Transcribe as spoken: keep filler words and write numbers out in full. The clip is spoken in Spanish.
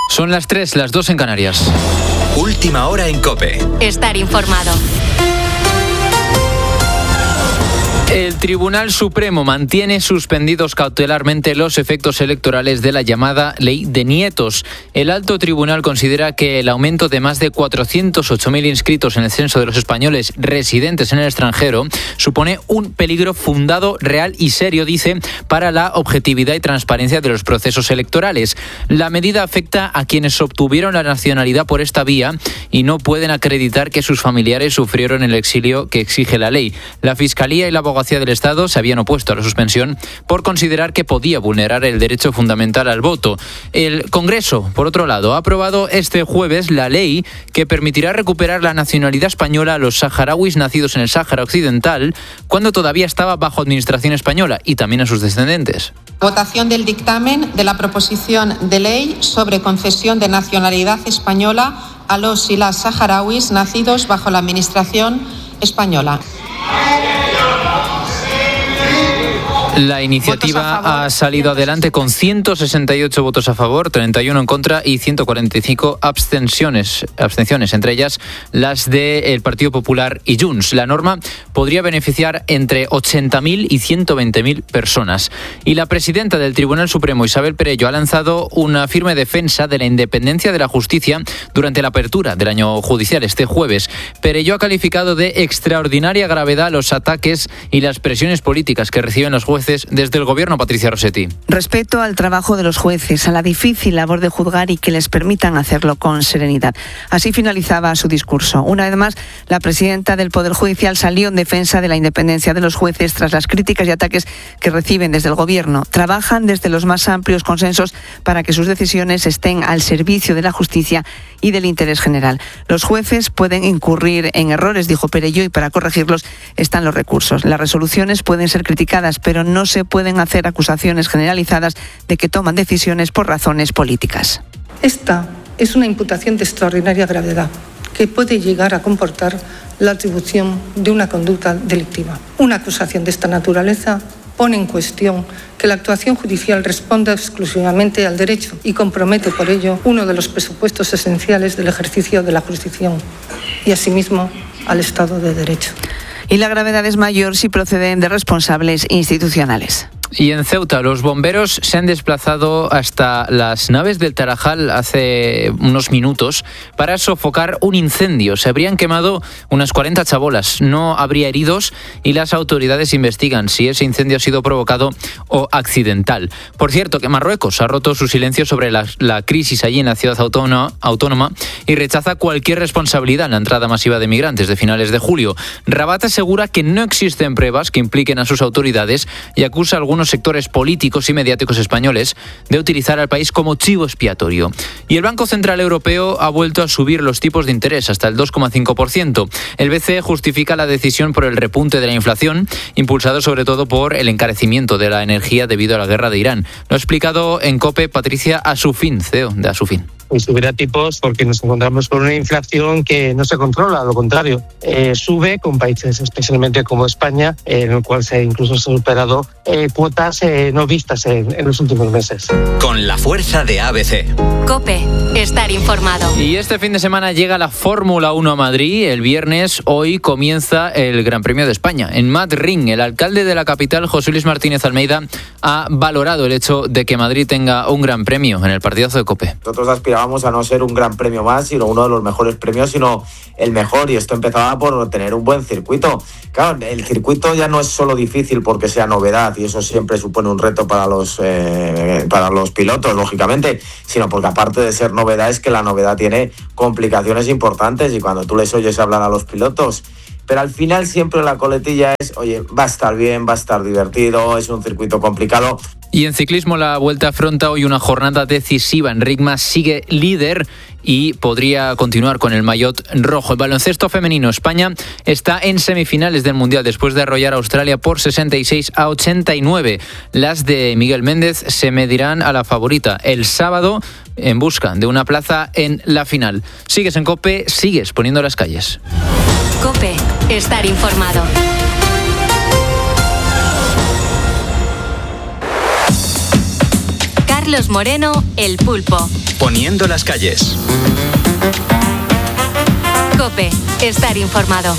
Son las tres, las dos en Canarias. Última hora en COPE. Estar informado. El Tribunal Supremo mantiene suspendidos cautelarmente los efectos electorales de la llamada Ley de Nietos. El alto tribunal considera que el aumento de más de cuatrocientos ocho mil inscritos en el censo de los españoles residentes en el extranjero supone un peligro fundado, real y serio, dice, para la objetividad y transparencia de los procesos electorales. La medida afecta a quienes obtuvieron la nacionalidad por esta vía y no pueden acreditar que sus familiares sufrieron el exilio que exige la ley. La Fiscalía y la Abogacía del Estado se habían opuesto a la suspensión por considerar que podía vulnerar el derecho fundamental al voto. El Congreso, por otro lado, ha aprobado este jueves la ley que permitirá recuperar la nacionalidad española a los saharauis nacidos en el Sáhara Occidental cuando todavía estaba bajo administración española y también a sus descendientes. Votación del dictamen de la proposición de ley sobre concesión de nacionalidad española a los y las saharauis nacidos bajo la administración española. La iniciativa ha salido adelante con ciento sesenta y ocho votos a favor, treinta y uno en contra y ciento cuarenta y cinco abstenciones, abstenciones, entre ellas las del Partido Popular y Junts. La norma podría beneficiar entre ochenta mil y ciento veinte mil personas. Y la presidenta del Tribunal Supremo, Isabel Perello, ha lanzado una firme defensa de la independencia de la justicia durante la apertura del año judicial este jueves. Perello ha calificado de extraordinaria gravedad los ataques y las presiones políticas que reciben los jueces desde el Gobierno. Patricia Rossetti. Respeto al trabajo de los jueces, a la difícil labor de juzgar y que les permitan hacerlo con serenidad. Así finalizaba su discurso. Una vez más, la presidenta del Poder Judicial salió en defensa de la independencia de los jueces tras las críticas y ataques que reciben desde el Gobierno. Trabajan desde los más amplios consensos para que sus decisiones estén al servicio de la justicia y del interés general. Los jueces pueden incurrir en errores, dijo Perello, y para corregirlos están los recursos. Las resoluciones pueden ser criticadas, pero no no se pueden hacer acusaciones generalizadas de que toman decisiones por razones políticas. Esta es una imputación de extraordinaria gravedad que puede llegar a comportar la atribución de una conducta delictiva. Una acusación de esta naturaleza pone en cuestión que la actuación judicial responda exclusivamente al derecho y compromete por ello uno de los presupuestos esenciales del ejercicio de la jurisdicción y asimismo al Estado de Derecho. Y la gravedad es mayor si proceden de responsables institucionales. Y en Ceuta, los bomberos se han desplazado hasta las naves del Tarajal hace unos minutos para sofocar un incendio. Se habrían quemado unas cuarenta chabolas, no habría heridos y las autoridades investigan si ese incendio ha sido provocado o accidental. Por cierto, que Marruecos ha roto su silencio sobre la, la crisis allí en la ciudad autónoma, autónoma y rechaza cualquier responsabilidad en la entrada masiva de migrantes de finales de julio. Rabat asegura que no existen pruebas que impliquen a sus autoridades y acusa a algunos sectores políticos y mediáticos españoles de utilizar al país como chivo expiatorio. Y el Banco Central Europeo ha vuelto a subir los tipos de interés hasta el dos coma cinco por ciento. El B C E justifica la decisión por el repunte de la inflación, impulsado sobre todo por el encarecimiento de la energía debido a la guerra de Irán. Lo ha explicado en COPE Patricia Asufín, C E O de Asufín. Pues subirá tipos porque nos encontramos con una inflación que no se controla, a lo contrario, eh, sube con países especialmente como España, eh, en el cual se incluso se han superado eh, cuotas eh, no vistas en, en los últimos meses. Con la fuerza de A B C. COPE, estar informado. Y este fin de semana llega la Fórmula uno a Madrid. El viernes, hoy, comienza el Gran Premio de España. En Madrid, el alcalde de la capital, José Luis Martínez Almeida, ha valorado el hecho de que Madrid tenga un gran premio en el partidazo de COPE. Nosotros aspirábamos a no ser un gran premio más, sino uno de los mejores premios, sino el mejor, y esto empezaba por tener un buen circuito. Claro, el circuito ya no es solo difícil porque sea novedad, y eso siempre supone un reto para los eh, para los pilotos, lógicamente, sino porque aparte de ser novedad es que la novedad tiene complicaciones importantes, y cuando tú les oyes hablar a los pilotos, pero al final siempre la coletilla es, oye, va a estar bien, va a estar divertido, es un circuito complicado. Y en ciclismo, la Vuelta afronta hoy una jornada decisiva. Enric Mas sigue líder y podría continuar con el maillot rojo. El baloncesto femenino, España está en semifinales del Mundial después de arrollar a Australia por sesenta y seis a ochenta y nueve. Las de Miguel Méndez se medirán a la favorita el sábado en busca de una plaza en la final. Sigues en COPE, sigues poniendo las calles. COPE, estar informado. Carlos Moreno, El Pulpo. Poniendo las calles. COPE. Estar informado.